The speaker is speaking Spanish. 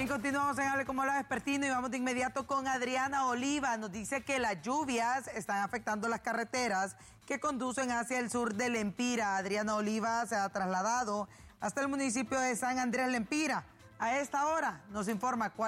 continuamos en Hable como la Vespertino y vamos de inmediato con Adriana Oliva. Nos dice que las lluvias están afectando las carreteras que conducen hacia el sur de Lempira. Adriana Oliva se ha trasladado hasta el municipio de San Andrés Lempira. A esta hora nos informa cuál